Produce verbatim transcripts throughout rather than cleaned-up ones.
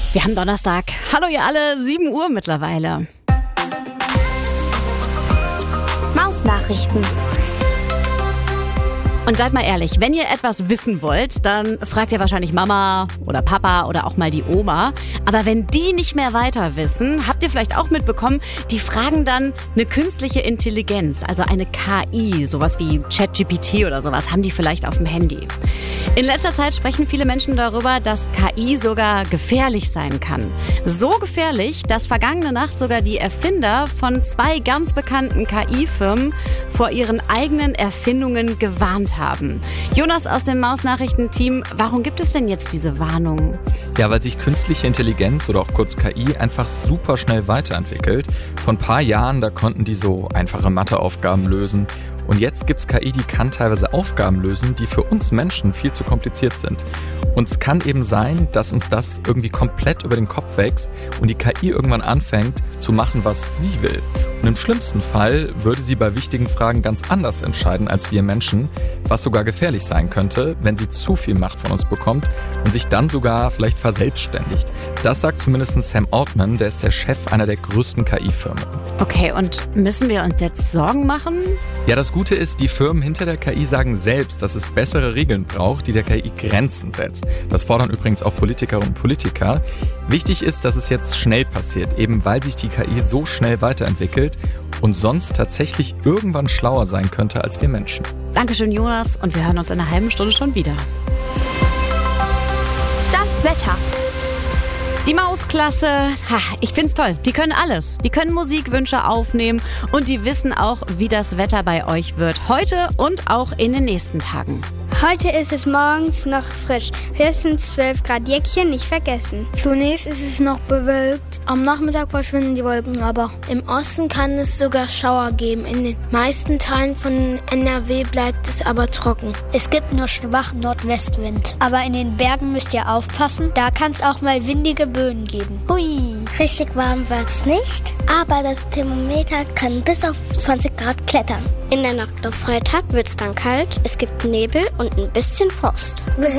Wir haben Donnerstag. Hallo ihr alle, sieben Uhr mittlerweile. Mausnachrichten. Und seid mal ehrlich, wenn ihr etwas wissen wollt, dann fragt ihr wahrscheinlich Mama oder Papa oder auch mal die Oma. Aber wenn die nicht mehr weiter wissen, habt ihr vielleicht auch mitbekommen, die fragen dann eine künstliche Intelligenz, also eine K I, sowas wie ChatGPT oder sowas, haben die vielleicht auf dem Handy. In letzter Zeit sprechen viele Menschen darüber, dass K I sogar gefährlich sein kann. So gefährlich, dass vergangene Nacht sogar die Erfinder von zwei ganz bekannten K I-Firmen vor ihren eigenen Erfindungen gewarnt haben. Jonas aus dem Mausnachrichten-Team, warum gibt es denn jetzt diese Warnung? Ja, weil sich künstliche Intelligenz oder auch kurz K I einfach super schnell weiterentwickelt. Vor ein paar Jahren, da konnten die so einfache Matheaufgaben lösen. Und jetzt gibt's K I, die kann teilweise Aufgaben lösen, die für uns Menschen viel zu kompliziert sind. Und es kann eben sein, dass uns das irgendwie komplett über den Kopf wächst und die K I irgendwann anfängt zu machen, was sie will. Und im schlimmsten Fall würde sie bei wichtigen Fragen ganz anders entscheiden als wir Menschen, was sogar gefährlich sein könnte, wenn sie zu viel Macht von uns bekommt und sich dann sogar vielleicht verselbstständigt. Das sagt zumindest Sam Altman, der ist der Chef einer der größten K I-Firmen. Okay, und müssen wir uns jetzt Sorgen machen? Ja, das Gute ist, die Firmen hinter der K I sagen selbst, dass es bessere Regeln braucht, die der K I Grenzen setzt. Das fordern übrigens auch Politikerinnen und Politiker. Wichtig ist, dass es jetzt schnell passiert, eben weil sich die K I so schnell weiterentwickelt und sonst tatsächlich irgendwann schlauer sein könnte als wir Menschen. Dankeschön, Jonas, und wir hören uns in einer halben Stunde schon wieder. Das Wetter. Die Mausklasse, ha, ich find's toll. Die können alles. Die können Musikwünsche aufnehmen und die wissen auch, wie das Wetter bei euch wird. Heute und auch in den nächsten Tagen. Heute ist es morgens noch frisch. Höchstens zwölf Grad Jäckchen, nicht vergessen. Zunächst ist es noch bewölkt. Am Nachmittag verschwinden die Wolken aber. Im Osten kann es sogar Schauer geben. In den meisten Teilen von N R W bleibt es aber trocken. Es gibt nur schwachen Nordwestwind. Aber in den Bergen müsst ihr aufpassen. Da kann es auch mal windige Böen geben. Hui, richtig warm wird's nicht. Aber das Thermometer kann bis auf zwanzig Grad klettern. In der Nacht auf Freitag wird's dann kalt. Es gibt Nebel und ein bisschen Frost.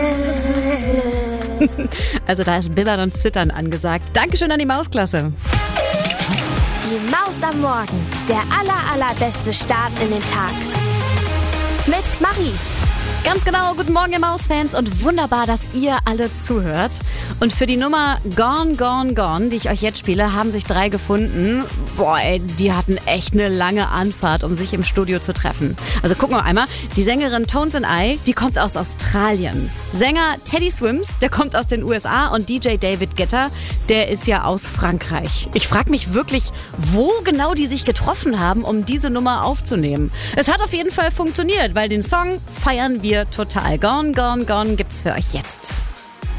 Also da ist Bibbern und Zittern angesagt. Dankeschön an die Mausklasse. Die Maus am Morgen. Der aller, allerbeste Start in den Tag. Mit Marie. Ganz genau, guten Morgen ihr Mausfans und wunderbar, dass ihr alle zuhört. Und für die Nummer Gone, Gone, Gone, die ich euch jetzt spiele, haben sich drei gefunden. Boah, ey, die hatten echt eine lange Anfahrt, um sich im Studio zu treffen. Also gucken wir einmal, die Sängerin Tones and I, die kommt aus Australien. Sänger Teddy Swims, der kommt aus den U S A und D J David Guetta, der ist ja aus Frankreich. Ich frage mich wirklich, wo genau die sich getroffen haben, um diese Nummer aufzunehmen. Es hat auf jeden Fall funktioniert, weil den Song feiern wir total. Gone, Gone, Gone gibt's für euch jetzt.